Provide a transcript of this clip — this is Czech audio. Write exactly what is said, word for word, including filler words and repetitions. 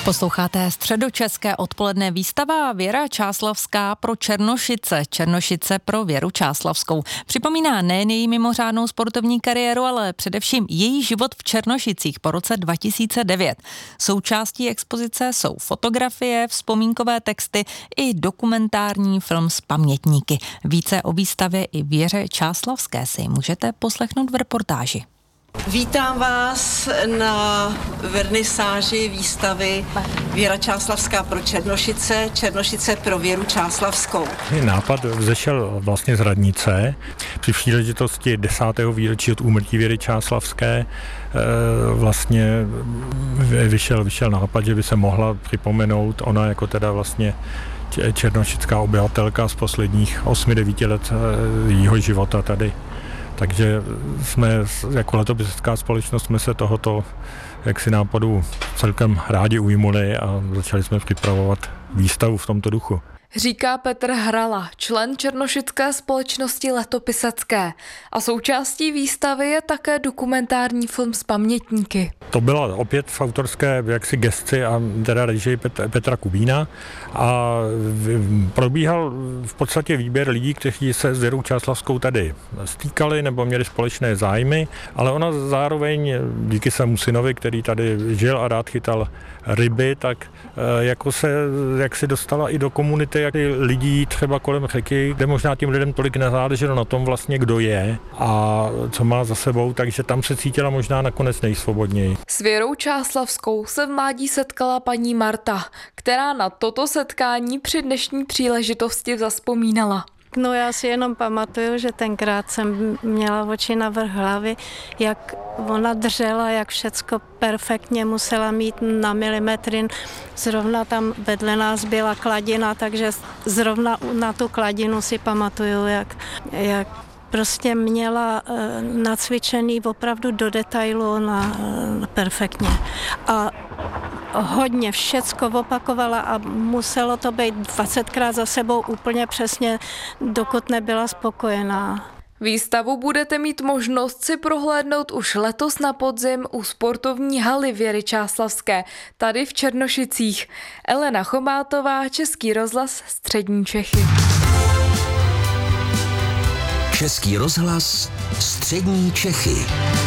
Posloucháte středočeské odpoledne výstava Věra Čáslavská pro Černošice, Černošice pro Věru Čáslavskou. Připomíná nejen její mimořádnou sportovní kariéru, ale především její život v Černošicích po roce dva tisíce devět. Součástí expozice jsou fotografie, vzpomínkové texty i dokumentární film s pamětníky. Více o výstavě i Věře Čáslavské si můžete poslechnout v reportáži. Vítám vás na vernisáži výstavy Věra Čáslavská pro Černošice, Černošice pro Věru Čáslavskou. Nápad vzešel vlastně z radnice. Při příležitosti desátého výročí od úmrtí Věry Čáslavské vlastně vyšel, vyšel nápad, že by se mohla připomenout ona jako teda vlastně černošická obyvatelka z posledních osmi devíti let jejího života tady. Takže jsme jako letopisecká společnost jsme se tohoto jaksi nápadu celkem rádi ujmuli a začali jsme připravovat výstavu v tomto duchu. Říká Petr Hrala, člen Černošické společnosti letopisecké. A součástí výstavy je také dokumentární film s pamětníky. To byla opět v autorské jaksi gesci a teda režii Petra Kubína a probíhal v podstatě výběr lidí, kteří se s Věrou Čáslavskou tady stýkali nebo měli společné zájmy, ale ona zároveň díky svému synovi, který tady žil a rád chytal ryby, tak jako se jak si dostala i do komunity jak lidí třeba kolem řeky, kde možná tím lidem tolik nezáleželo na tom vlastně, kdo je a co má za sebou, takže tam se cítila možná nakonec nejsvobodněji. S Věrou Čáslavskou se v mládí setkala paní Marta, která na toto setkání při dnešní příležitosti zavzpomínala. No já si jenom pamatuju, že tenkrát jsem měla oči navrch hlavy, jak ona držela, jak všecko perfektně musela mít na milimetry. Zrovna tam vedle nás byla kladina, takže zrovna na tu kladinu si pamatuju, jak, jak prostě měla nacvičený opravdu do detailu na, na perfektně. A hodně všecko opakovala a muselo to být dvacetkrát za sebou úplně přesně, dokud nebyla spokojená. Výstavu budete mít možnost si prohlédnout už letos na podzim u sportovní haly Věry Čáslavské, tady v Černošicích. Elena Chomátová, Český rozhlas, Střední Čechy. Český rozhlas, Střední Čechy.